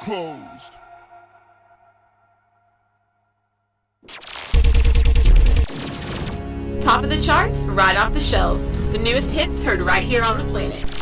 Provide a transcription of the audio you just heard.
closed. Top of the charts, right off the shelves. The newest hits heard right here on the planet.